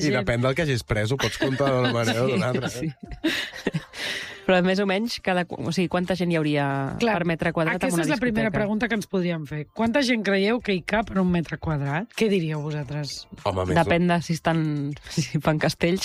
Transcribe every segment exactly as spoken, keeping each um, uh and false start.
I depèn del que hagis pres, ho pots comptar d'una manera o d'una altra. Sí. Però més o menys, cada, o sigui, quanta gent hi hauria Clar, per metre quadrat en una discoteca? Aquesta és la primera pregunta que ens podríem fer. Quanta gent creieu que hi cap en un metre quadrat? Què diríeu vosaltres? Home, més Depèn de si estan si fan castells.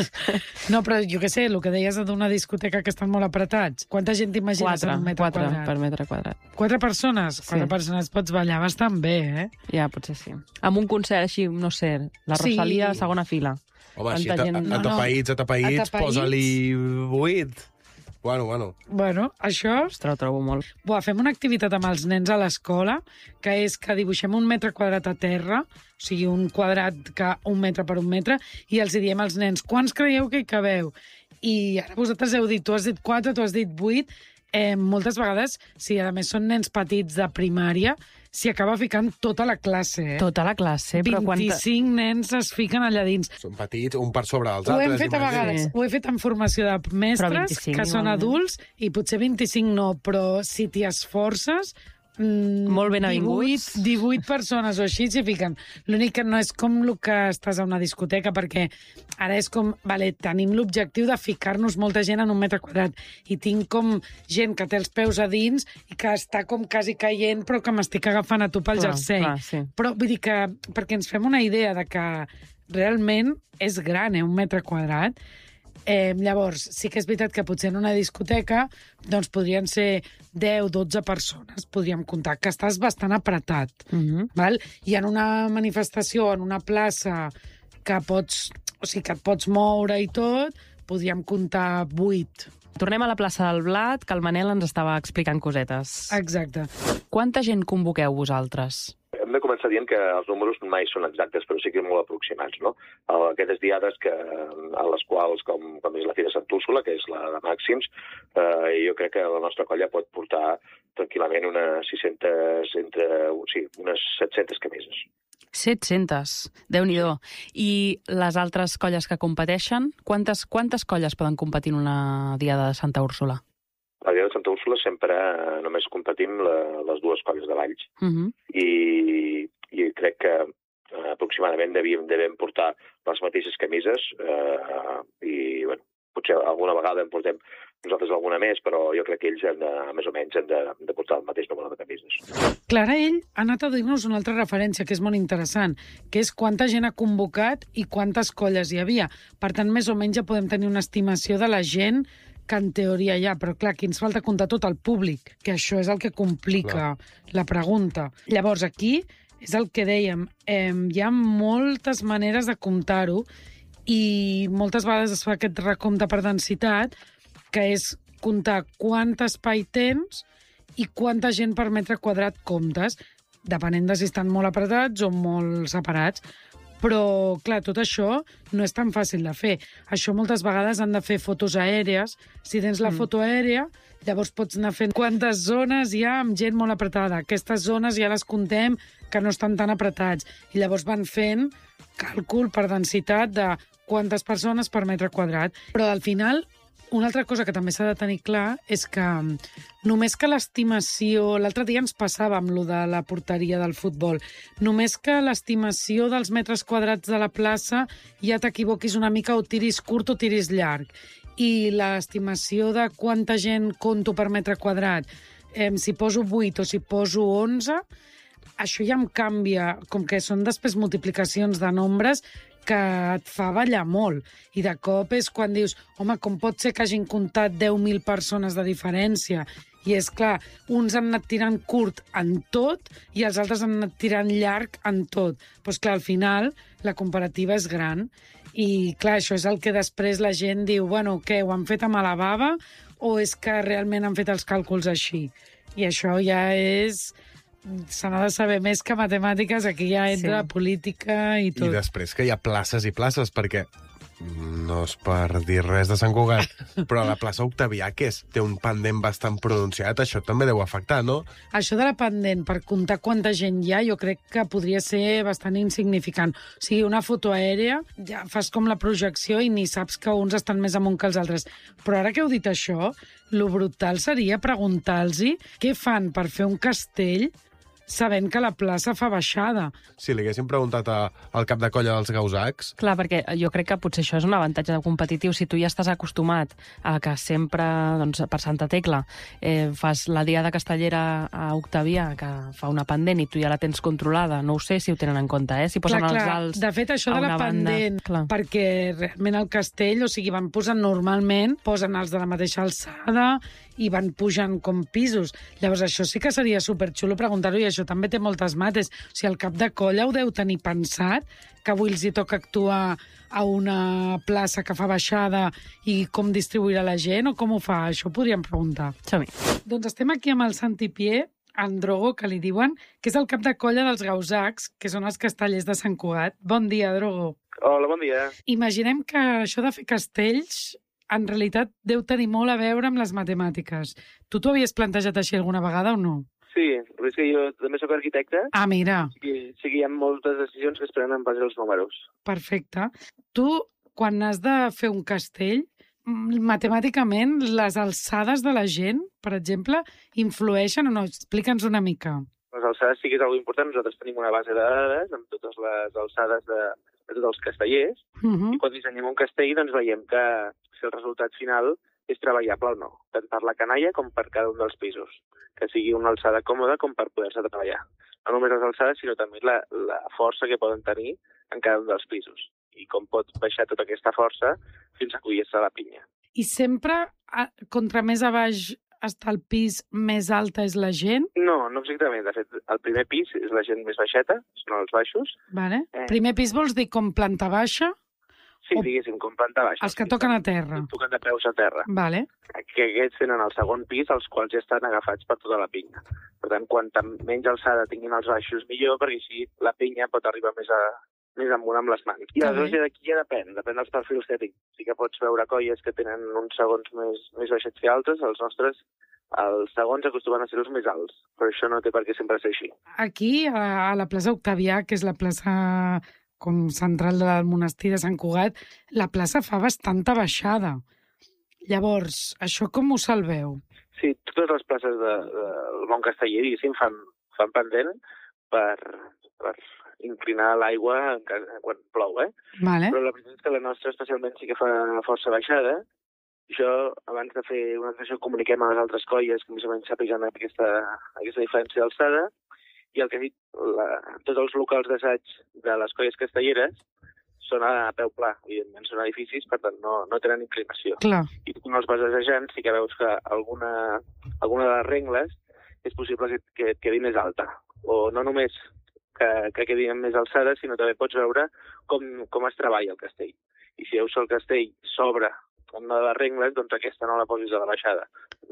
No, però jo què sé, el que deies d'una discoteca que estan molt apretats. Quanta gent t'imagines Quatre, en un metre quatre quadrat? per metre quadrat. Quatre persones? Quatre Sí. persones pots ballar bastant bé, eh? Ja, potser sí. Amb un concert així, no sé, la Sí. Rosalia, segona fila. Home, així, Quanta a, gent- a, No, no. atapeïts, atapeïts, Atapeïts? posa-li vuit. Bueno, bueno. Bueno, això... Ostres, ho trobo molt. Buah, fem una activitat amb els nens a l'escola, que és que dibuixem un metre quadrat a terra, o sigui, un quadrat que un metre per un metre, i els hi diem als nens, quants creieu que hi cabeu? I ara vosaltres heu dit, tu has dit quatre, tu has dit vuit, eh, moltes vegades, si a més són nens petits de primària, s'hi acaba ficant tota la classe, eh? Tota la classe, però quanta... vint-i-cinc nens es fiquen allà dins. Són petits, un per sobre dels Ho altres. hem fet a imagina't. vegades, Sí. ho he fet en formació de mestres, vint-i-cinc que són igualment. adults, i potser vint-i-cinc no, però si t'hi esforces... Mm, Molt ben avinguts. divuit, divuit persones o així s'hi fiquen. L'únic que no és com el que estàs a una discoteca, perquè ara és com, vale, tenim l'objectiu de ficar-nos molta gent en un metre quadrat, i tinc com gent que té els peus a dins i que està com quasi caient, però que m'estic agafant a tu pel Clar, jersei. clar, sí. Però vull dir que, perquè ens fem una idea de que realment és gran, eh, un metre quadrat. Eh, llavors, sí que és veritat que potser en una discoteca doncs podrien ser deu dotze persones, podríem comptar, que estàs bastant apretat. Mhm. Val? I en una manifestació, en una plaça que pots, o sigui, que et pots moure i tot, podríem comptar vuit. Tornem a la plaça del Blat, que el Manel ens estava explicant cosetes. Exacte. Quanta gent convoqueu vosaltres? Hem de començar dient que els números mai són exactes, però sí que molt aproximats, no? Aquestes diades que, a les quals, com, com és la Fira Sant Úrsula, que és la de màxims, eh, jo crec que la nostra colla pot portar tranquil·lament unes sis-centes, entre, sí, unes set-centes camises. set-centes, Déu-n'hi-do. I les altres colles que competeixen, quantes, quantes colles poden competir en una diada de Santa Úrsula? A la Diada de Santa Úrsula sempre eh, només competim la, les dues colles de Valls. Uh -huh. I, i crec que eh, aproximadament devíem devem portar les mateixes camises eh, i, bueno, potser alguna vegada en portem nosaltres alguna més, però jo crec que ells han de, més o menys han de, de portar el mateix número de camises. Clara, ell ha anat a dir-nos una altra referència que és molt interessant, que és quanta gent ha convocat i quantes colles hi havia. Per tant, més o menys ja podem tenir una estimació de la gent que en teoria hi ha, però clar, aquí ens falta comptar tot el públic, que això és el que complica clar. La pregunta. Llavors, aquí és el que dèiem, eh, hi ha moltes maneres de comptar-ho i moltes vegades es fa aquest recompte per densitat, que és comptar quant espai tens i quanta gent per metre quadrat comptes, depenent de si estan molt apretats o molt separats. Però, clar, tot això no és tan fàcil de fer. Això moltes vegades han de fer fotos aèries. Si tens la mm. foto aèria, llavors pots anar fent quantes zones hi ha amb gent molt apretada. Aquestes zones ja les contem que no estan tan apretats. I llavors van fent càlcul per densitat de quantes persones per metre quadrat. Però, al final, una altra cosa que també s'ha de tenir clar és que només que l'estimació... L'altre dia ens passava amb lo de la porteria del futbol. Només que l'estimació dels metres quadrats de la plaça ja t'equivoquis una mica o tiris curt o tiris llarg. I l'estimació de quanta gent conto per metre quadrat, eh, si poso vuit o si poso onze, això ja em canvia, com que són després multiplicacions de nombres que et fa ballar molt. I de cop és quan dius, home, com pot ser que hagin comptat deu mil persones de diferència? I és clar, uns han anat tirant curt en tot i els altres han anat tirant llarg en tot. Doncs clar, al final la comparativa és gran. I clar, això és el que després la gent diu, bueno, què, ho han fet amb la bava o és que realment han fet els càlculs així? I això ja és... Se n'ha de saber més que matemàtiques, aquí ja entra sí. política i tot. I després que hi ha places i places, perquè no és per dir res de Sant Cugat, però la plaça Octavià, que és, té un pendent bastant pronunciat, això també deu afectar, no? Això de la pendent, per comptar quanta gent hi ha, jo crec que podria ser bastant insignificant. O sigui, una foto aèria, ja fas com la projecció i ni saps que uns estan més amunt que els altres. Però ara que heu dit això, lo brutal seria preguntar-los què fan per fer un castell sabent que la plaça fa baixada. Si li haguéssim preguntat a, al cap de colla dels gausacs... Clar, perquè jo crec que potser això és un avantatge de competitiu. Si tu ja estàs acostumat a que sempre, doncs, per Santa Tecla, eh, fas la diada castellera a Octavià, que fa una pendent i tu ja la tens controlada, no ho sé si ho tenen en compte, eh? Si posen clar, els clar. alts De fet, això a de la una banda, pendent, clar. perquè realment el castell, o sigui, van posant normalment, posen els de la mateixa alçada i van pujant com pisos. Llavors, això sí que seria superxulo preguntar-ho, i això també té moltes mates. O sigui, el cap de colla ho deu tenir pensat, que avui els hi toca actuar a una plaça que fa baixada i com distribuirà la gent, o com ho fa? Això ho podríem preguntar. Som-hi. Doncs estem aquí amb el Santi Pié, en Drogo, que li diuen, que és el cap de colla dels gausacs, que són els castellers de Sant Cugat. Bon dia, Drogo. Hola, bon dia. Imaginem que això de fer castells en realitat deu tenir molt a veure amb les matemàtiques. Tu t'ho havies plantejat així alguna vegada o no? Sí, però és que jo també sóc arquitecte, Ah, mira, i sí que hi ha moltes decisions que es prenen en base als números. perfecte. Tu, quan has de fer un castell, mm, matemàticament, les alçades de la gent, per exemple, influeixen o no? Explica'ns una mica. Les alçades sí que és una important. Nosaltres tenim una base de dades amb totes les alçades de, de tots els castellers, Uh -huh. i quan dissenyem un castell doncs veiem que si el resultat final és treballable o no, tant per la canalla com per cada un dels pisos, que sigui una alçada còmoda com per poder-se treballar. No només les alçades, sinó també la, la força que poden tenir en cada un dels pisos, i com pot baixar tota aquesta força fins a acollir-se a la pinya. I sempre, a- contra més a baix està el pis, més alta és la gent? No, no exactament. De fet, el primer pis és la gent més baixeta, són els baixos. Vale. Eh. Primer pis vols dir com planta baixa? Sí, O- diguéssim, com planta baixa. Els que Sí, toquen a terra. Toquen de peus a terra. Vale. Que aquests tenen el segon pis, els quals ja estan agafats per tota la pinya. Per tant, quanta menys alçada tinguin els baixos, millor, perquè així la pinya pot arribar més, a, més amunt amb les mans. I Que aleshores bé. ja d'aquí ja depèn, depèn dels perfils que tinc. Sí que pots veure colles que tenen uns segons més, més baixets que altres, els nostres, els segons acostumen a ser els més alts, però això no té per què sempre ser així. Aquí, a, a la plaça Octavià, que és la plaça com central del monestir de Sant Cugat, la plaça fa bastanta baixada. Llavors, això com ho salveu? Sí, totes les places del de, del món casteller, diguéssim, fan, fan pendent per, per inclinar l'aigua en cas- quan plou, eh? Vale. Però la veritat és que la nostra especialment sí que fa força baixada. Això, abans de fer una actuació, comuniquem a les altres colles que més o menys sàpiguen aquesta, aquesta diferència d'alçada, i el que he dit, la, tots els locals d'assaig de les colles castelleres són a peu pla, evidentment, són edificis, per tant no, no tenen inclinació. Clar. I tu, quan els vas assajant, sí que veus que alguna, alguna de les rengles és possible que, que et quedi més alta. O no només que, que quedi amb més alçada, sinó també pots veure com, com es treballa el castell. I si veus que el castell s'obre amb una de les rengles, doncs aquesta no la posis a la baixada.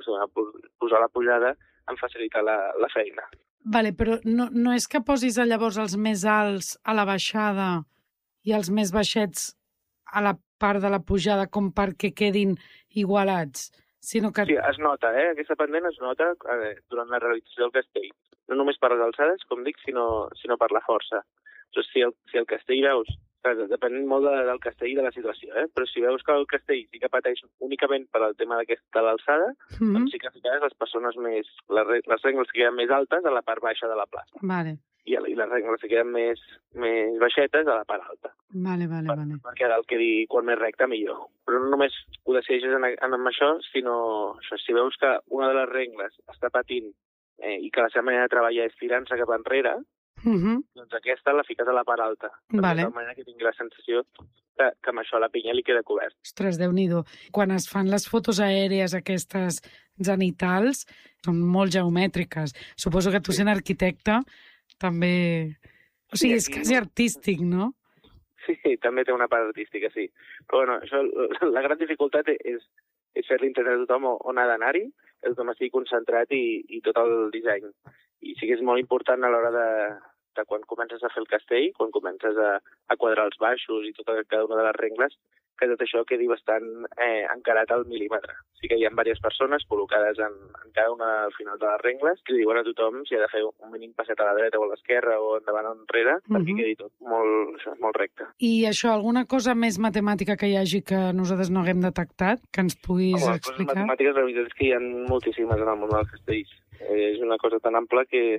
Posar la pujada en facilitar la, la feina. Vale, però no, no és que posis llavors els més alts a la baixada i els més baixets a la part de la pujada com perquè quedin igualats, sinó que... Sí, es nota, eh? Aquesta pendent es nota eh, durant la realització del castell. No només per les alçades, com dic, sinó, sinó per la força. Doncs si el, si el castell veus... Depèn molt de, del castell i de la situació, eh? Però si veus que el castell sí que pateix únicament per al tema d'aquesta l'alçada, Mm doncs sí que ficaràs les persones més... Les, re- les rengles que queden més altes a la part baixa de la plaça. Vale, I, i les rengles que queden més, més baixetes a la part alta. vale, vale, vale. Perquè el quedi quan més recte, millor. Però no només ho decideixes en, en amb això, sinó això, si veus que una de les rengles està patint eh, i que la seva manera de treballar és tirant-se cap enrere, Uh -huh. doncs aquesta la fiques a la part alta. Vale. De manera que tingui la sensació que, que amb això la pinya li queda cobert. Ostres, Déu-n'hi-do. Quan es fan les fotos aèries aquestes zenitals, són molt geomètriques. Suposo que tu, sent arquitecte, també... O sigui, és Sí, aquí quasi no. artístic, no? Sí, també té una part artística, sí. Però bueno, això, la gran dificultat és, és fer-li entendre a tothom on ha d'anar-hi, que tothom estigui concentrat i, i tot el disseny. I sí que és molt important a l'hora de, de quan comences a fer el castell, quan comences a, a quadrar els baixos i tota cada una de les rengles, que tot això quedi bastant eh, encarat al mil·límetre. Sí que hi ha diverses persones col·locades en, en cada una al final de les rengles que li diuen a tothom si ha de fer un mínim passet a la dreta o a l'esquerra o endavant o enrere, uh -huh. perquè quedi tot molt, això, molt recte. I això, alguna cosa més matemàtica que hi hagi que nosaltres no haguem detectat, que ens puguis Home, les coses explicar? matemàtiques, la veritat és que hi ha moltíssimes en el món dels castells. Eh, és una cosa tan ampla que,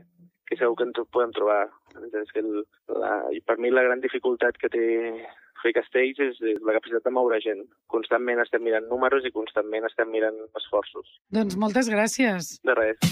que segur que ens ho podem trobar. És que el, la, i per mi la gran dificultat que té fer castells és, és la capacitat de moure gent. Constantment estem mirant números i constantment estem mirant esforços. Doncs moltes gràcies. De res.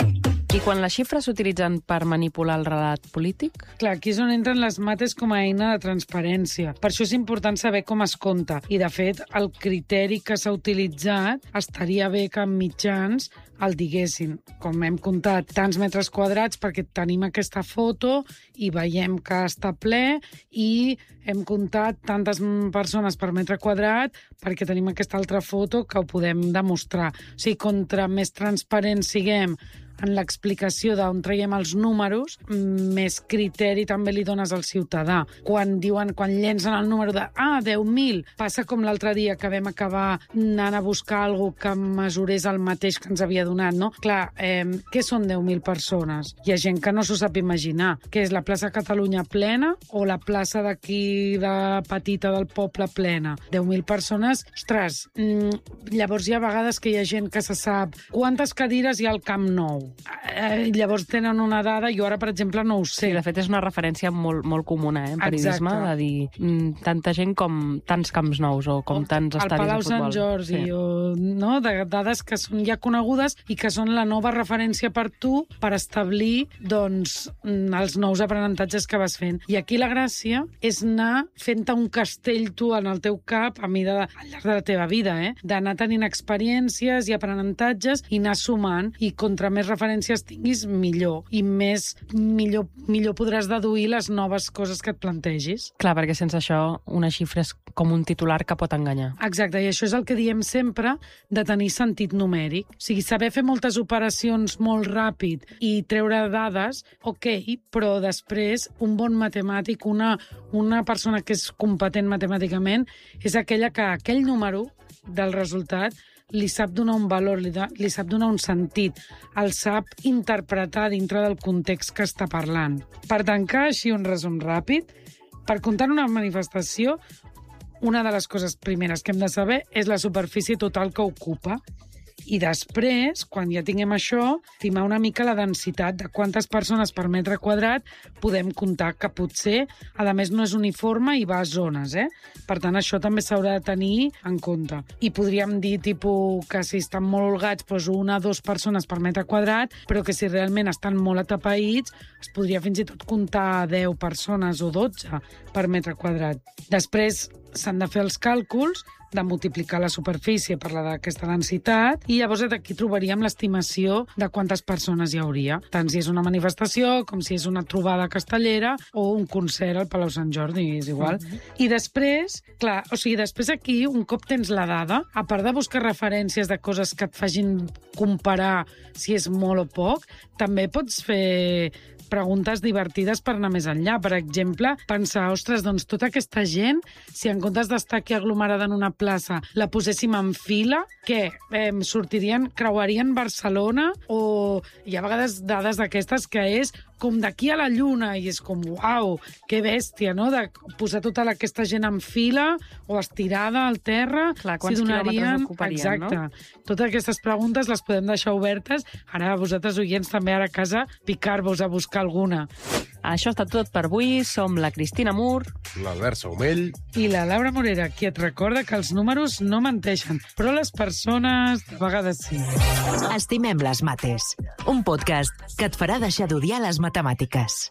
I quan les xifres s'utilitzen per manipular el relat polític? Clar, aquí és on entren les mates com a eina de transparència. Per això és important saber com es compta. I, de fet, el criteri que s'ha utilitzat estaria bé que en mitjans el diguessin. Com hem comptat tants metres quadrats perquè tenim aquesta foto i veiem que està ple, i hem comptat tantes persones per metre quadrat perquè tenim aquesta altra foto que ho podem demostrar. O sigui, contra més transparents siguem en l'explicació d'on traiem els números, més criteri també li dones al ciutadà. Quan diuen, quan llencen el número de ah, deu mil, passa com l'altre dia que vam acabar anant a buscar algú que mesurés el mateix que ens havia donat, no? Clar, eh, què són deu mil persones? Hi ha gent que no s'ho sap imaginar. Què és la plaça Catalunya plena o la plaça d'aquí de petita del poble plena? deu mil persones, ostres, mmm, llavors hi ha vegades que hi ha gent que se sap quantes cadires hi ha al Camp Nou. Eh, llavors tenen una dada, jo ara, per exemple, no ho sé. Sí, de fet, és una referència molt, molt comuna, eh, en periodisme, Exacte. de dir mm, tanta gent com tants camps nous o com O tants estadis de futbol. Al Palau Sant Jordi, sí. o, no? De dades que són ja conegudes i que són la nova referència per tu per establir, doncs, els nous aprenentatges que vas fent. I aquí la gràcia és anar fent-te un castell tu en el teu cap a mida al llarg de la teva vida, eh? D'anar tenint experiències i aprenentatges i anar sumant, i contra més referències tinguis, millor. I més, millor, millor podràs deduir les noves coses que et plantegis. Clar, perquè sense això una xifra és com un titular que pot enganyar. Exacte, i això és el que diem sempre de tenir sentit numèric. O sigui, saber fer moltes operacions molt ràpid i treure dades, ok, però després un bon matemàtic, una, una persona que és competent matemàticament, és aquella que aquell número del resultat li sap donar un valor, li, da, li sap donar un sentit, el sap interpretar dintre del context que està parlant. Per tancar així un resum ràpid, per comptar una manifestació, una de les coses primeres que hem de saber és la superfície total que ocupa. I després, quan ja tinguem això, estimar una mica la densitat de quantes persones per metre quadrat podem comptar, que potser, a més, no és uniforme i va a zones, eh? Per tant, això també s'haurà de tenir en compte. I podríem dir, tipus, que si estan molt holgats, doncs una o dues persones per metre quadrat, però que si realment estan molt atapeïts, es podria fins i tot comptar deu persones o dotze per metre quadrat. Després s'han de fer els càlculs de multiplicar la superfície per la d'aquesta densitat, i llavors aquí trobaríem l'estimació de quantes persones hi hauria, tant si és una manifestació com si és una trobada castellera o un concert al Palau Sant Jordi, és igual. Mm-hmm. I després, clar, o sigui, després aquí, un cop tens la dada, a part de buscar referències de coses que et facin comparar si és molt o poc, també pots fer preguntes divertides per anar més enllà. Per exemple, pensar, ostres, doncs tota aquesta gent, si en comptes d'estar aquí aglomerada en una plaça, la poséssim en fila, què? Eh, sortirien, creuarien Barcelona? O hi ha vegades dades d'aquestes que és com d'aquí a la Lluna, i és com, uau, que bèstia, no?, de posar tota aquesta gent en fila o estirada al terra. Clar, quants si donarien... quilòmetres ocuparien, Exacte. No? Totes aquestes preguntes les podem deixar obertes. Ara, vosaltres, oients, també ara a casa, picar-vos a buscar alguna. Això ha estat tot per avui. Som la Cristina Mur, l'Albert Saumell I la Laura Morera, qui et recorda que els números no menteixen, però les persones de vegades sí. Estimem les mates, un podcast que et farà deixar d'odiar les matemàtiques.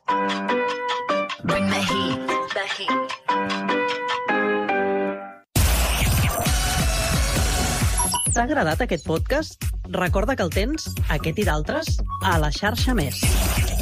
Bring the heat, the heat. T'ha agradat aquest podcast? Recorda que el tens, aquest i d'altres, a la xarxa Més.